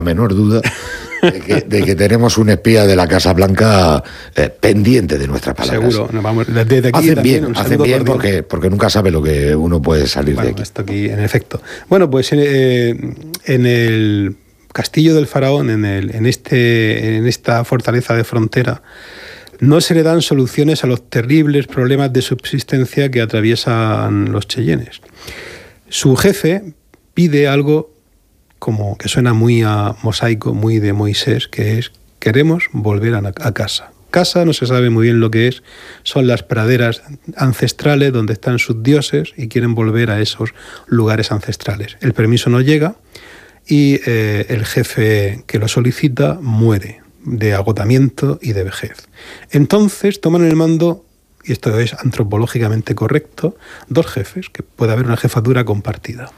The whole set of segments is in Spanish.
menor duda de que tenemos un espía de la Casa Blanca pendiente de nuestras palabras. Seguro. No, vamos, desde aquí hacen bien porque nunca sabe lo que uno puede salir de aquí. Esto aquí, en efecto. Bueno, pues en el Castillo del Faraón, en esta fortaleza de frontera, no se le dan soluciones a los terribles problemas de subsistencia que atraviesan los cheyennes. Su jefe pide algo como que suena muy a mosaico, muy de Moisés, que es: queremos volver a casa. Casa no se sabe muy bien lo que es, son las praderas ancestrales donde están sus dioses y quieren volver a esos lugares ancestrales. El permiso no llega y el jefe que lo solicita muere de agotamiento y de vejez. Entonces toman el mando, y esto es antropológicamente correcto, dos jefes, que puede haber una jefatura compartida.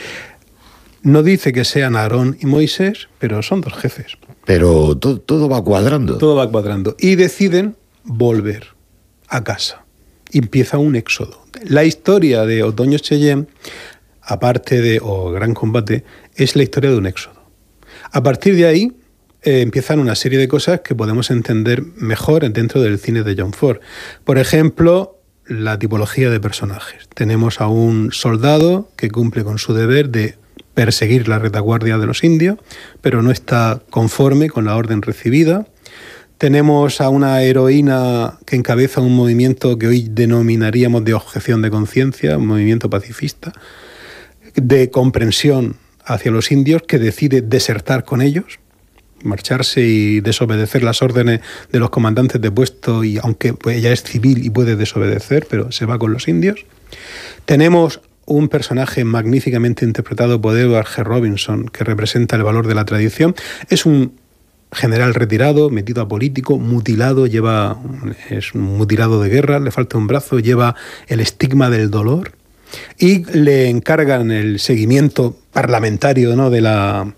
No dice que sean Aarón y Moisés, pero son dos jefes. Pero todo va cuadrando. Todo va cuadrando. Y deciden volver a casa. Empieza un éxodo. La historia de Otoño Cheyenne, aparte de Gran Combate, es la historia de un éxodo. A partir de ahí empiezan una serie de cosas que podemos entender mejor dentro del cine de John Ford. Por ejemplo, la tipología de personajes. Tenemos a un soldado que cumple con su deber de perseguir la retaguardia de los indios, pero no está conforme con la orden recibida. Tenemos a una heroína que encabeza un movimiento que hoy denominaríamos de objeción de conciencia, un movimiento pacifista, de comprensión hacia los indios, que decide desertar con ellos, marcharse y desobedecer las órdenes de los comandantes de puesto, y aunque ella es civil y puede desobedecer, pero se va con los indios. Tenemos un personaje magníficamente interpretado por Edward G. Robinson, que representa el valor de la tradición. Es un general retirado, metido a político, mutilado, es un mutilado de guerra, le falta un brazo, lleva el estigma del dolor, y le encargan el seguimiento parlamentario, ¿no?, de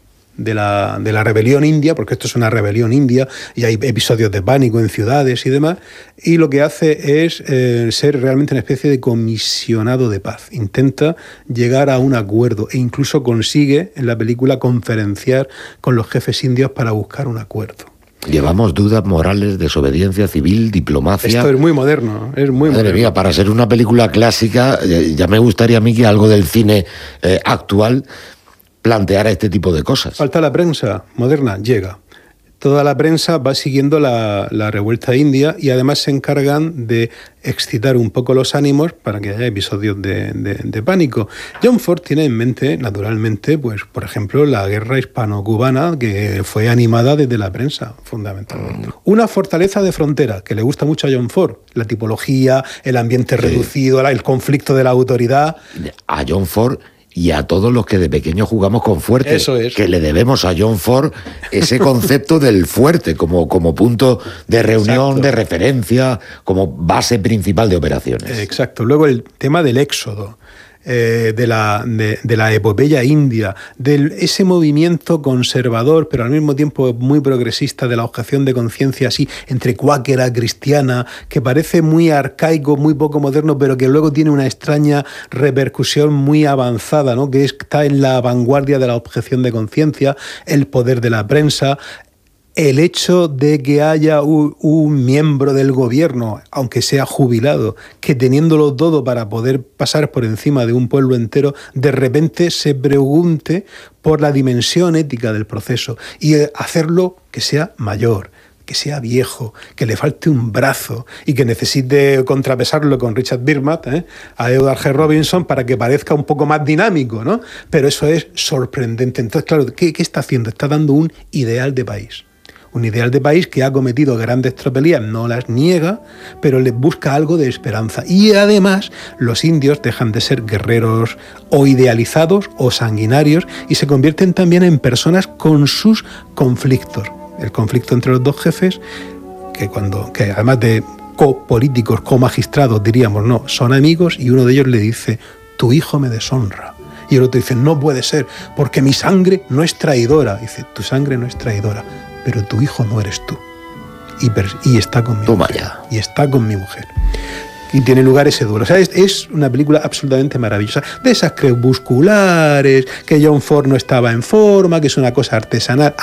la rebelión india, porque esto es una rebelión india y hay episodios de pánico en ciudades y demás, y lo que hace es ser realmente una especie de comisionado de paz. Intenta llegar a un acuerdo e incluso consigue en la película conferenciar con los jefes indios para buscar un acuerdo. Llevamos dudas morales, desobediencia civil, diplomacia. Esto es muy moderno, es muy Madre moderno. mía, para ser una película clásica, ya me gustaría a mí que algo del cine actual planteara este tipo de cosas. Falta la prensa moderna, llega. Toda la prensa va siguiendo la revuelta india y además se encargan de excitar un poco los ánimos para que haya episodios de pánico. John Ford tiene en mente, naturalmente, pues por ejemplo, la guerra hispano-cubana, que fue animada desde la prensa, fundamentalmente. Una fortaleza de frontera que le gusta mucho a John Ford, la tipología, el ambiente reducido, el conflicto de la autoridad. A John Ford y a todos los que de pequeños jugamos con fuerte. Eso es. Que le debemos a John Ford ese concepto del fuerte como punto de reunión, exacto, de referencia, como base principal de operaciones. Exacto. Luego el tema del éxodo, de la epopeya india, de ese movimiento conservador, pero al mismo tiempo muy progresista, de la objeción de conciencia así entre cuáquera, cristiana, que parece muy arcaico, muy poco moderno, pero que luego tiene una extraña repercusión muy avanzada, ¿no?, que está en la vanguardia de la objeción de conciencia, el poder de la prensa. El hecho de que haya un miembro del gobierno, aunque sea jubilado, que teniéndolo todo para poder pasar por encima de un pueblo entero, de repente se pregunte por la dimensión ética del proceso y hacerlo que sea mayor, que sea viejo, que le falte un brazo y que necesite contrapesarlo con Richard Byrmatt, a Edward G. Robinson, para que parezca un poco más dinámico, ¿no? Pero eso es sorprendente. Entonces, claro, ¿qué está haciendo? Está dando un ideal de país. Un ideal de país que ha cometido grandes tropelías, no las niega, pero le busca algo de esperanza. Y además, los indios dejan de ser guerreros o idealizados o sanguinarios y se convierten también en personas con sus conflictos. El conflicto entre los dos jefes, que además de copolíticos, comagistrados, diríamos, no, son amigos, y uno de ellos le dice: tu hijo me deshonra. Y el otro dice: no puede ser, porque mi sangre no es traidora. Dice: tu sangre no es traidora, pero tu hijo no eres tú. Y está con mi mujer. Y está con mi mujer. Y tiene lugar ese duelo. O sea, es una película absolutamente maravillosa. De esas crepusculares, que John Ford no estaba en forma, que es una cosa artesanal.